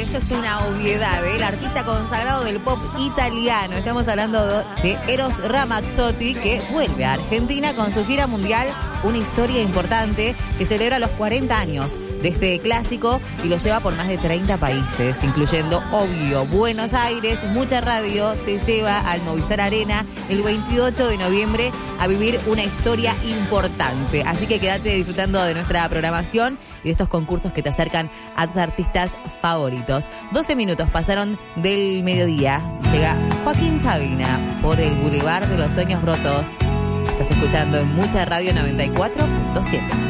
eso es una obviedad, ¿eh? El artista consagrado del pop italiano. Estamos hablando de Eros Ramazzotti, que vuelve a Argentina con su gira mundial, una historia importante que celebra los 40 años de este clásico y lo lleva por más de 30 países, incluyendo, obvio, Buenos Aires. Mucha radio te lleva al Movistar Arena el 28 de noviembre a vivir una historia importante. Así que quédate disfrutando de nuestra programación y de estos concursos que te acercan a tus artistas favoritos. 12 minutos pasaron del mediodía y llega Joaquín Sabina por el Boulevard de los Sueños Rotos. Estás escuchando en Mucha Radio 94.7.